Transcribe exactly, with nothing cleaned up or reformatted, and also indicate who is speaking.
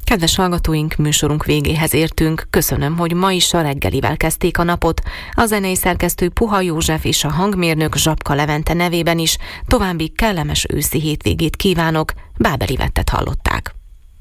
Speaker 1: Kedves hallgatóink, műsorunk végéhez értünk. Köszönöm, hogy ma is a reggelivel kezdték a napot. A zenei szerkesztő Puha József és a hangmérnök Zsapka Levente nevében is további kellemes őszi hétvégét kívánok. Bábel Ivettet hallották.